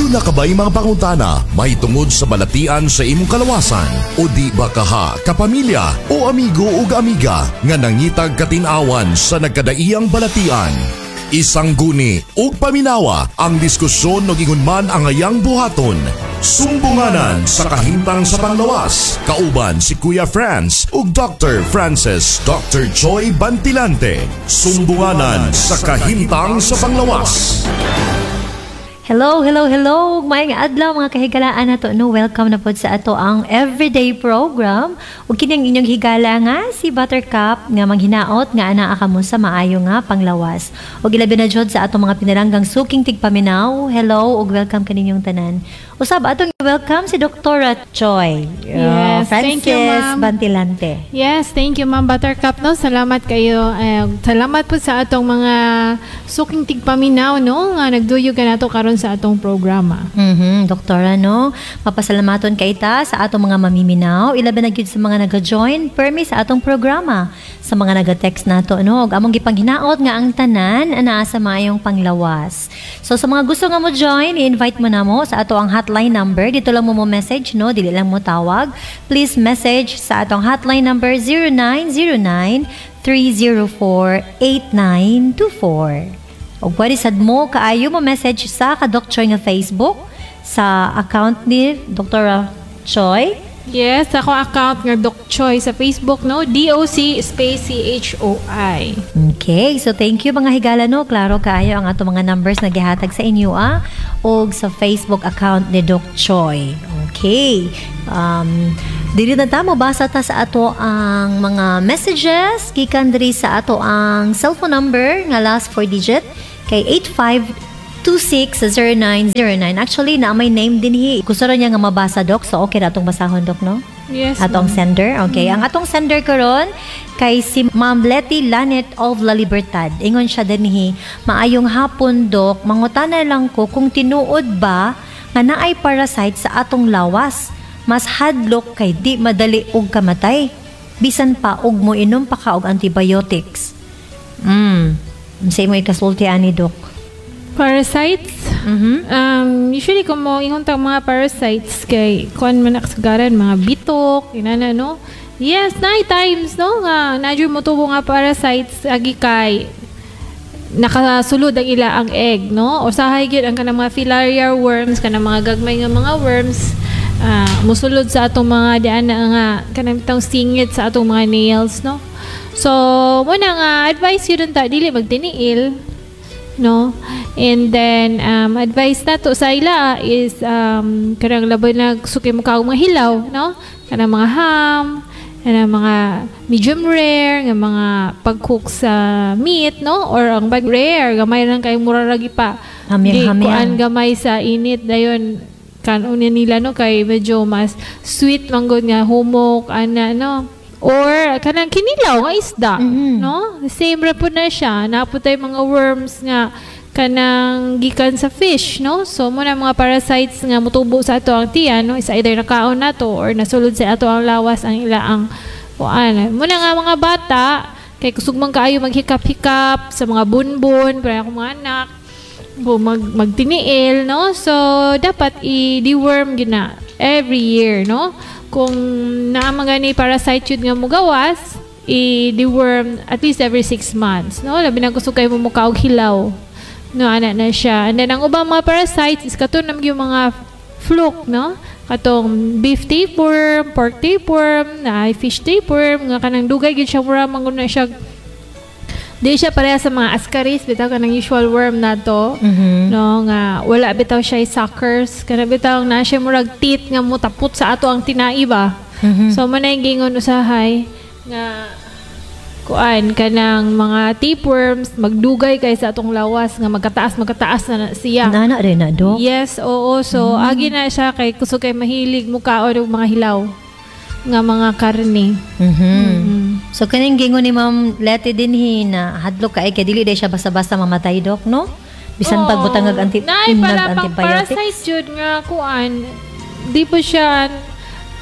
Aduna ka ba'y mga pangutana mahitungod sa balatian sa imong kalawasan? O di ba kaha, kapamilya o amigo o amiga nga nangitag katinawan sa nagkadaiyang balatian? Isang guni o paminawa ang diskusyon no gingon man ang ayang buhaton. Sumbunganan sa kahintang sa panglawas. Kauban si Kuya Franz ug Dr. Francis Dr. Joy Bantilante. Sumbunganan sa kahintang sa panglawas. Hello. Maayong adlaw mga kahigalaan nato. Welcome na po sa ato ang everyday program. Ug kini ang inyong higala nga si Buttercup nga manghinaot nga anaa kamo sa maayo nga panglawas. Ug ilabi na jud sa ato mga pinaranggang suking tigpaminaw. Hello ug welcome kaninyong tanan. Usab atong welcome si Dr. Joy. Yes, Francis thank you, Ma'am Bantilante. Yes, thank you, Ma'am Buttercup. No, salamat kayo. Salamat po sa atong mga suking tigpaminaw, no, nga nagduyo ka nato karon sa atong programa. Doktora, no, papasalamaton kay ta sa atong mga mamiminaw. Ilabi na gyud sa mga naga-join permi sa atong programa, sa mga naga-text nato, no, ug among gipanghinaot nga ang tanan anaa sa maayong panglawas. So sa mga gusto nga mo join, i-invite mo na mo sa ato ang hotline number. Dito lang mo message, no, dili lang mo tawag. Please message sa atong hotline number 0909-304-8924. O pwede sad mo kaayo mo message sa Kadok Choi nga Facebook sa account ni Dr. Choi. Yes, ako account nga Doc Choi sa Facebook, no, DOC space CHOI. Okay, so thank you mga higala, no. Klaro kaayo ang ato mga numbers na gihatag sa inyo og sa Facebook account ni Doc Choi. Okay. Dili na ta mabasa ta sa ato ang mga messages gikan diri sa ato ang cellphone number nga last 4 digit kay 85260909. Actually, na may name din gusto ra niya nga mabasa, Doc. So, okay na atong basahon, Doc, no? Yes, atong sender. Okay. Ang atong sender karon kay si Ma'am Letty Lanet of La Libertad. Ingon siya dinhi, maayong hapon, Doc. Mangutana lang ko kung tinuod ba nga naay parasite sa atong lawas. Mas hadlok kay di madali og kamatay. Bisan pa og mo inom pa ka og antibiotics. Say mo ikasulti ani, Doc. Parasites? Usually kung mo ingon mga parasites kay kuan man nakasagaran mga bitok, inana, no? Yes, 9 times, no, nga nadyo mo tubo nga parasites agi kay nakasulod ang ila ang egg, no? Usahay gyud ang kanang mga filarial worms, kanang mga gagmay nga mga worms, musulod sa atong mga diana nga kanang bitong stingit sa atong mga nails, no? So, muna nga advice yun ta dili magtiniil, no? And then advice nato sa ila is kanang laban na suki mo kaong mga hilaw, no? Kanang mga ham, kanang mga medium rare, nga mga pag-cook sa meat, no? Or ang bag rare, gamay lang kay mura lagi pa. Kuan gamay sa init dayon kanunya nila, no, kay medyo mas sweet manggod nga humok ana, no? Or kanang kinilaw nga isda, no? Same ra pud na siya. Naputay mga worms nga kanang gikan sa fish, no? So muna mga parasites nga mutubo sa ato ang tiyan, no? Is either nakaon nato or nasulod sa ato ang lawas ang ilaang kuan. Muna nga mga bata kay kusugman kaayo maghikap-hikap sa mga bunbun para akong mga anak magtiniil, no? So dapat i-deworm gina every year, no? Kung naamang gani parasite yun nga mo gawas, i-deworm at least every 6 months, no? Labi na gusto kayo mo mukha og hilaw, no, ana na siya. And then ang ubang mga parasites is katunam yung mga fluke, no? Katong beef tapeworm, pork tapeworm, fish tapeworm, nga kanang dugay gid siya mura mangun na siya. Di siya pareha sa mga ascaris, bitaw kanang usual worm nato, no, nga wala bitaw siya suckers, kana bitaw na siya murag teeth nga mutapot sa ato ang tinai ba. So man ay gingon usahay nga kuan kanang mga tapeworms magdugay kay sa atong lawas nga magkataas na siya. Nana rin na, Doc? Yes, oo. So agi na siya kay kusog kay mahilig mukaon og mga hilaw nga mga karne. So kaning gingon ni Ma'am Letty dinhi na hadlok kay dili day siya basta-basta mamatay, Doc, no? Bisan pag butang antibiotics. Nay para pang parasite jud nga kuan. Di po siya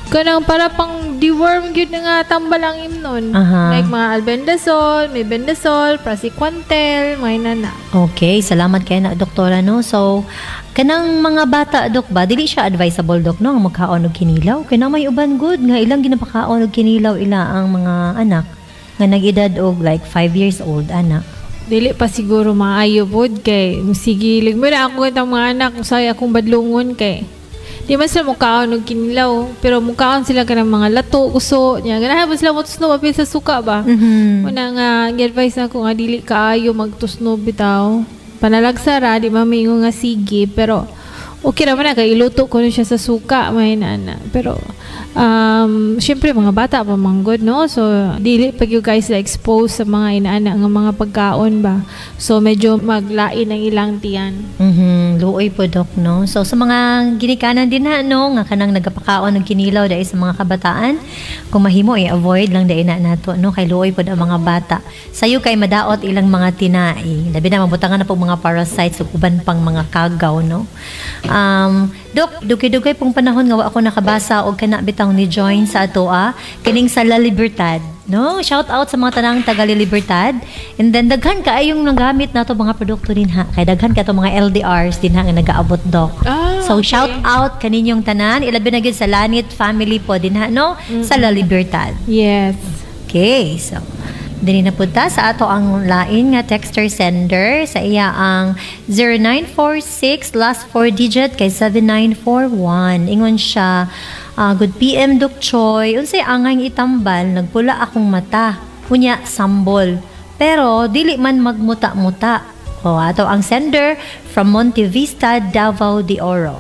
Kanang para pang deworm gyud nga tambal ang imnon. Aha. Like mga albendazole, may bendazole, praziquantel, may nana. Okay, salamat kay na doktora no. So kanang mga bata dok ba dili siya advisable dok no ang magkaon og kinilaw kanang may uban good nga ilang ginapakaon og kinilaw ila ang mga anak nga nag-edad og like 5 years old anak. Dili pa siguro maayo pod kay sige ligmo na ako itang mga anak usay akong badlungon kay di man sila mukaon og kinilaw pero mukaon sila kanang mga lato uso nya ganahan pa sila motusno apil sa suka ba. Una nga gi-advise na ko nga dili kaayo magtusno bitaw panalagsara di mamingo nga sige pero okay naman na kay iluto ko na siya sa suka may nana pero syempre mga bata pa manggod no so dili pag you guys like expose sa mga inaana nga mga pagkaon ba so medyo maglain ang ilang tiyan. Luoy po dok no. So sa mga ginikanan din ha no nga kanang nagapakaon ng kinilaw dahil sa mga kabataan kung mahimo i-avoid lang dahil na nato no kay luoy po ang mga bata. Sayo kay madaot ilang mga tinai. Labi na mabutangan na po mga parasites ug uban pang mga kagaw no. Dok, dugay-dugay pong panahon nga wa ako nakabasa og kana bitaw ni join sa atoa kining sa La Libertad. No, shout out sa mga tanang taga La Libertad. And then daghan kaayong nagamit nato mga produkto din ha. Kay daghan ka to mga LDRs din ha nga nagaabot dok. So okay. shout out kaninyong tanan ilabi na gyud sa Lanit family po din ha no sa La Libertad. Yes. Okay, so dili na punta sa ato ang lain nga texter sender sa iya ang 0946 last 4 digit kay 7941 ingon siya good PM Dok Choy unsay angay itambal nagpula akong mata unya sambol pero dili man magmuta-muta ato ang sender from Monte Vista Davao de Oro.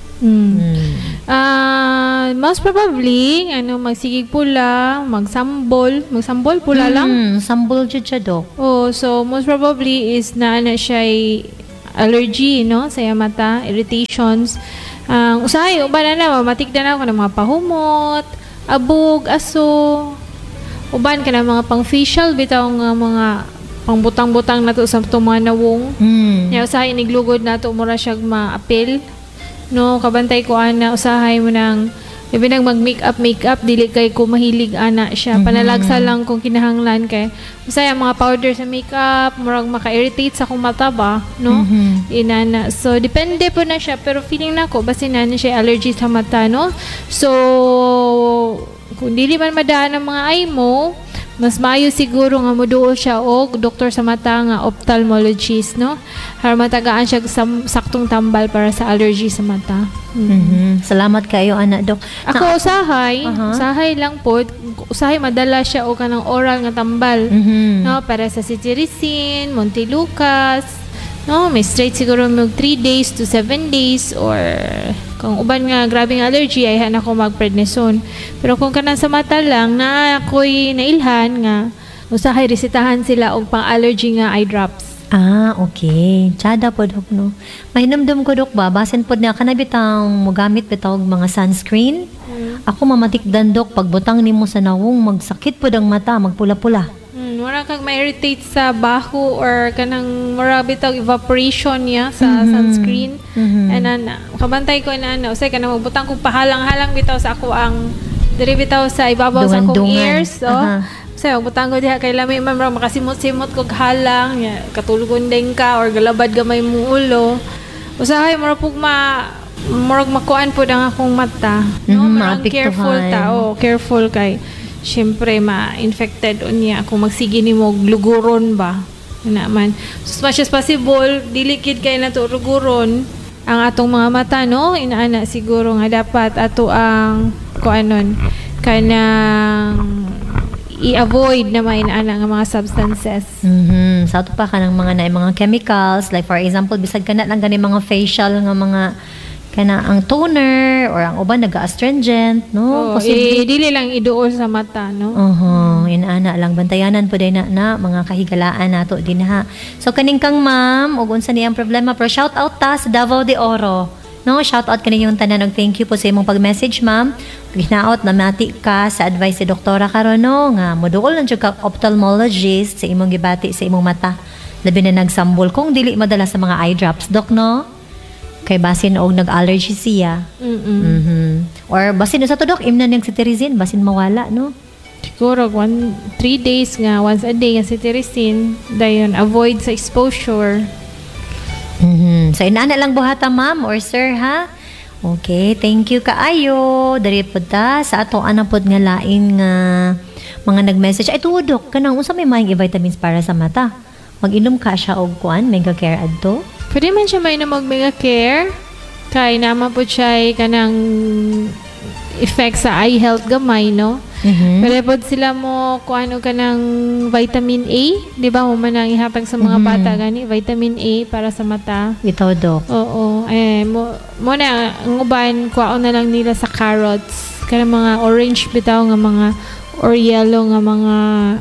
Most probably magsigig pula, magsambol pula lang. Sambol jud siya dok. Oh, so most probably is na siya allergy no sa iyang mata, irritations. Usahay uban na matikdan ako ng mga pahumot, abog, aso. Uban ka ng mga pang facial bitaw nga mga pangbutang-butang nato sa mga nawong. Nya usahay niglugod nato mura siya maapil. No, kabantay ko ana usahay mo nang ibinang mag-makeup dili kay ko mahilig ana siya. Panalagsa lang kung kinahanglan kay usay mga powder sa makeup murag maka-irritate sa akong mata ba, no? Inana. So depende po na siya pero feeling nako basi na siya allergy sa mata, no? So kung dili man madaan ang mga eye mo, mas maayo siguro nga moduol siya og doktor sa mata nga ophthalmologist no para matagaan siya saktong tambal para sa allergy sa mata. Salamat kayo ana dok. Ako usahay lang po usahay madala siya og kanang oral nga tambal no para sa cetirizine, Montelukast no may straight siguro mag 3 days to 7 days or kung uban nga grabing allergy ay hana ko magprednisone. Pero kung kanang sa mata lang na ako'y nailhan nga usahay resetahan sila og pang-allergy nga eye drops. Okay. Tsada po dok no. Mahinamdam ko dok ba basin pod na kanabitang mogamit bitaw og mga sunscreen. Ako mamatikdan dok pagbutang nimo sa nawong magsakit pod ang mata, magpula-pula. Mura kag ma-irritate sa baho or kanang mura bitaw evaporation niya sa sunscreen. And kabantay ko na usay kanang magbutang kog pahalang-halang bitaw sa ako ang diri bitaw sa ibabaw sa akong ears. So, usay magbutang ko diha kay lami man makasimot-simot kog halang, katulgon din ka or galabad gamay mo ulo. Usahay mura pug murag makuan pud ang akong mata. No, careful ta. Careful kay syempre ma-infected niya kung magsige ni mo luguron ba naman so as much as possible dilikid kay nato luguron ang atong mga mata no inaana siguro nga dapat ato ang kuanon kanang i-avoid na inaana nga mga substances. Sa ato pa kanang mga chemicals like for example bisag kana lang gani mga facial nga mga kana ang toner or ang uban naga-astringent no dili lang iduol sa mata no inaana lang bantayanan po din na mga kahigalaan nato din ha. So kaning kang ma'am ug unsa niyang problema pero shout out ta sa Davao de Oro no shout out kaninyong tanan og thank you po sa imong pag-message ma'am. Ginaot na mati ka sa advice si doktora karon no nga moduol lang jud ka ophthalmologist sa imong gibati sa imong mata labi na nagsambol kung dili madala sa mga eye drops dok no kay basin og nag-allergy siya. Or basin sa to dok, imnan yung cetirizine, basin mawala, no? Siguro 3 days nga once a day nga cetirizine dayon avoid sa exposure. So inana lang buhata ma'am or sir ha. Okay, thank you kaayo. Dari pud ta sa ato ana pod nga lain nga mga nag-message ay tuodok kanang unsa may maing vitamins para sa mata. Mag-inom ka siya og kuan, Mega Care adto. Pwede man siya may namag Mega Care kay naman po siya kanang effect sa eye health gamay, no? Pwede po sila mo kung ano ka ng vitamin A, di ba? Mo man ang ihatag sa mga bata gani, vitamin A para sa mata. Ito, Dok. Oo. Mo na, ang uban, kuwaon na lang nila sa carrots. Kaya mga orange bitaw nga mga or yellow nga mga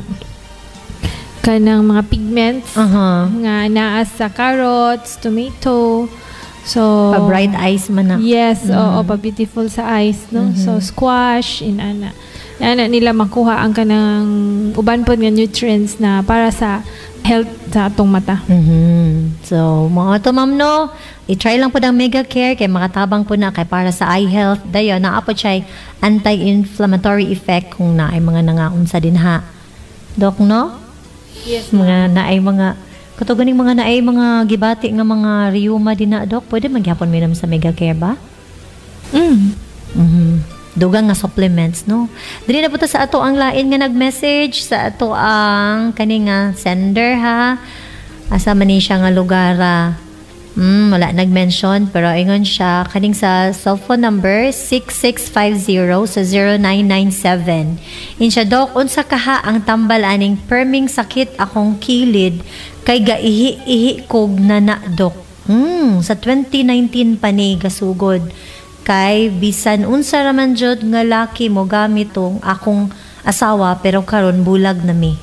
kanang mga pigments nga naa sa carrots, tomato. So, pa-bright eyes man na. Yes, oo, pa-beautiful sa eyes, no? So, squash, inana. Inana nila makuha ang kanang uban po nga nutrients na para sa health sa atong mata. So, mga to ma'am, no? I-try lang po ng Mega Care kay makatabang po na kay para sa eye health. Dayon, naapot siya anti-inflammatory effect kung naay mga nangaunsa din ha. Dok, no? Yes, mga naay mga katuganing mga naay mga gibati nga mga rheuma din na, Dok. Pwede magyapon mo sa Mega Care ba? Dugang nga supplements, no? Dili na po ta sa ato ang lain nga nag-message sa ato ang kani nga sender ha. Asa man ni siya nga lugar. Wala nag-mention pero ingon siya kaning sa cellphone number 6650 sa 0997. In siya, Dok, unsa kaha ang tambal aning perming sakit akong kilid kay gaihi-ihi kog na Dok. Sa 2019 pa ni gasugod. Kay bisan unsa raman jud nga laki mo gamit tong akong asawa pero karon bulag na mi.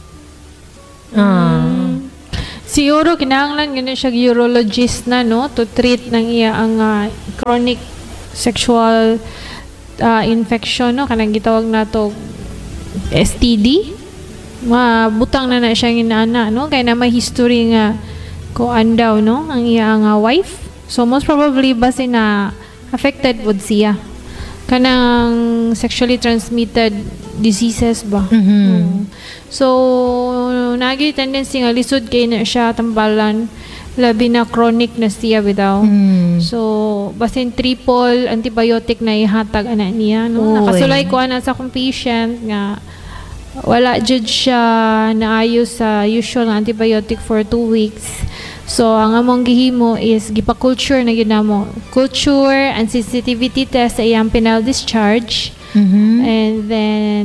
Siguro kinahanglan gani siya urologist na, no, to treat ng iya ang chronic sexual infection, no, kanang gitawag nato STD. Mabutang na siya ginana, no, kay na may history nga kuan daw, no, ang iya nga wife. So most probably base na affected would siya kanang sexually transmitted diseases ba. So nagi tendency nga lisod kay na siya tambalan labi na chronic na siya bitaw. So basin triple antibiotic na ihatag ana niya, no. Nakasulay ko ana sa akong patient nga wala jud siya naayo sa usual antibiotic for 2 weeks. So, ang among gihimo is gipa-culture na yun mo. Culture and sensitivity test sa iyang penile discharge. And then,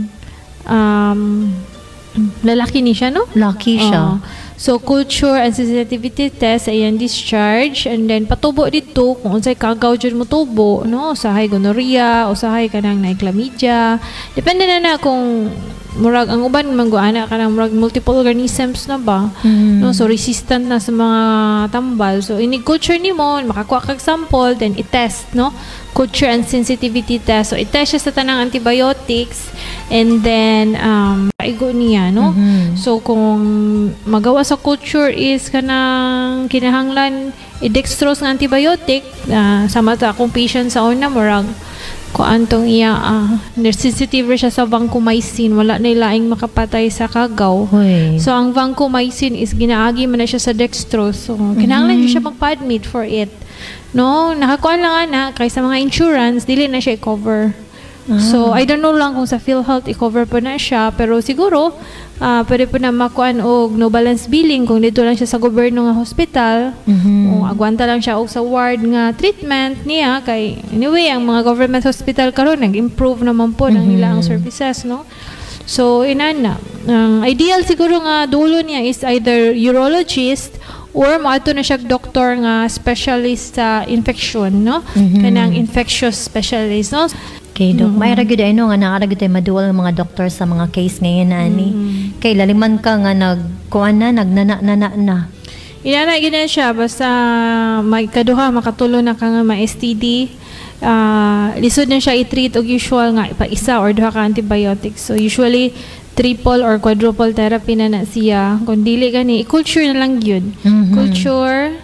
lalaki ni siya, no? Lucky siya. So, culture and sensitivity test sa iyang discharge. And then, patubo dito kung unsay kagaw dyan mo tubo, no? Usahay gonorrhea, usahay ka nang na chlamydia. Depende na kung murag ang uban mangguana ka ng murag multiple organisms na ba, no, so resistant na sa mga tambal. So ini culture nimo, makakuha kag sample, then i-test, no, culture and sensitivity test. So i-test siya sa tanang antibiotics and then paigo niya, no. So kung magawa sa culture is kanang kinahanglan i-dextrose nga antibiotic sa mata akong patient sa una murag kung antong iya sensitive siya sa vancomycin, wala na ilaing makapatay sa kagaw. So ang vancomycin is ginaagi man na siya sa dextrose, so kinahanglan siya magpa-admit for it, no. Nakakuha lang ana kay sa mga insurance dili na siya i-cover. So I don't know lang kung sa PhilHealth i-cover pa na siya, pero siguro pwede po na makuan og no balance billing kung dito lang siya sa gobyerno nga hospital. O agwanta lang siya og sa ward nga treatment niya kay anyway ang mga government hospital karon nag-improve naman po ng ilang services, no. So inana ideal siguro nga dulo niya is either urologist or maato na siya doktor nga specialist sa infection, no. Kanang infectious specialist, no. Okay, Dok. May ragyo ay no nga nakaragyo tayo maduwal ng mga doktor sa mga case ngayon ani. Kay laliman ka nga nagkuan na nagnana na. Inana gina siya basta may kaduha makatulo na ka nga ma-STD. Lisod na siya i-treat og usual nga pa isa or duha ka antibiotics. So usually triple or quadruple therapy na siya. Kung dili gani i-culture na lang yun. Culture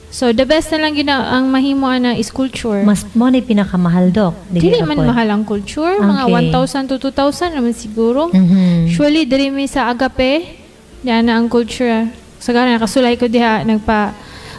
So the best na lang ang mahimo ana is culture. Mas mo na pinakamahal, Dok. Dili man mahal ang culture, mga Okay. 1,000 to 2,000 naman siguro. Mhm. Usually diri mi sa Agape, yan na ang culture. Sagana nakasulay ko diha nagpa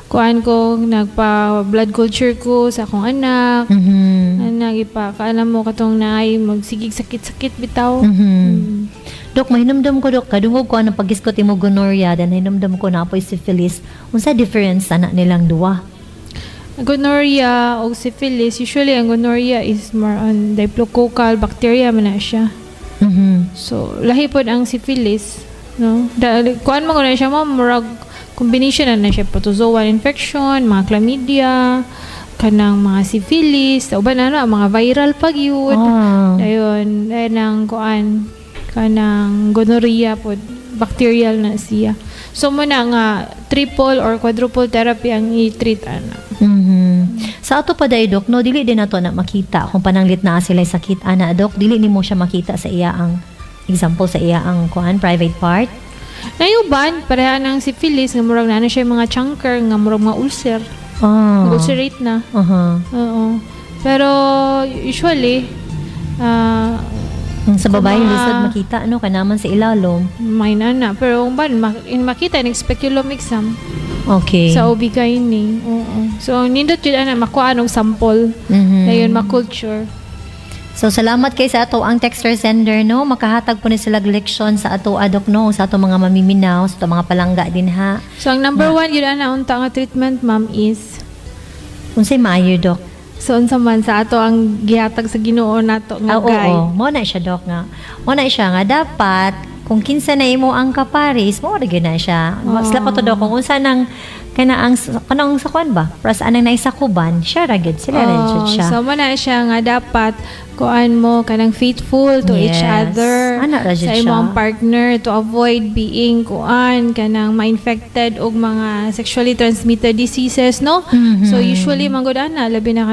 blood culture ko sa akong anak. Mhm. Nagipa kaalam mo katong naay magsigig sakit-sakit bitaw. Mhm. Dok, mahinumdum ko, Dok, kadungog ko ang pag-iskot imo gonorrhea, then hinumdum ko na apoy syphilis. Unsa difference ana nilang duwa? Gonorrhea o syphilis, usually ang gonorrhea is more on diplococcal bacteria man na siya. Mhm. So, lahi pod ang syphilis, no? Kuan mo na siya mo, murag combination na siya, protozoal infection, mga chlamydia, kanang mga syphilis, uban na mga viral pag yun. Ayun, ang kuan, kanang gonorrhea pod, bacterial na siya. So, muna nga, triple or quadruple therapy ang i-treat, ana. Mhm. Sa ato pa day, Dok, no, dili din nato na makita kung pananglit na sila sakit ana, Dok, dili nimo siya makita sa iya ang example sa iya ang kuan private part. Nayuban, pareha ng syphilis, nga murag na siya mga chunker, nga murag mga ulcer. Ulcerate na. Oo. Pero, usually, Sa babae, lisod makita, no, kanaman sa ilalom. may na. Pero kung ba, makita ng speculum exam Okay. sa OB-GYN. Oo. So, nindot yun, makuha ng sample. Mhm. Na yun, makulture. So, salamat kay sa ato ang texter sender, no? Makahatag po ni sila leksyon sa ato adok, no? Sa ato mga mamiminaw, sa ato mga palangga din, ha? So, ang number one, yun, unta nga treatment, ma'am, is Unsay maayo, Dok? so, unsa man sa ato ang gihatag sa Ginoo nato nga guide. Oo. Mo na siya, Dok, nga. Mo na siya nga, dapat, kung kinsa na imo ang kaparis, mo na siya. Sila pa to, Dok, kung unsa nang kanang sa kwan ba? Pras anang naisakuban, siya ragid. Sila rin siya. So, mana siya nga dapat kuan mo kanang faithful to each Yes. other Ana ra sa jud imong siya. partner to avoid being kuan kanang ma-infected og mga sexually transmitted diseases, no? Mhm. So, usually, manggod ana, labi na